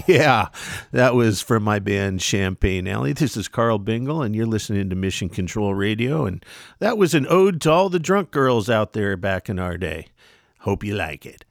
Yeah, that was from my band Champagne Alley. This is Carl Bingle, and you're listening to Mission Control Radio, and that was an ode to all the drunk girls out there back in our day. Hope you like it.